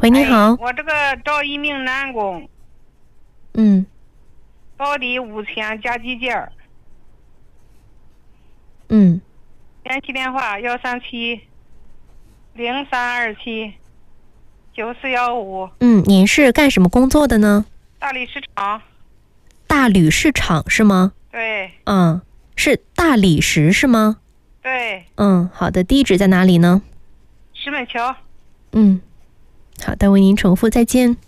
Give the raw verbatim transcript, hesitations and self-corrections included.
喂，你好。 哎、我这个找一名男工。 嗯。 保底五千加几件。 嗯。 联系电话幺三七零三二七九四幺五。 嗯，您是干什么工作的呢？ 大理市场。 大理市场是吗？ 对。 嗯，是大理石是吗？ 对。 嗯，好的，地址在哪里呢？ 石门桥。 嗯，好的，为您重复，再见。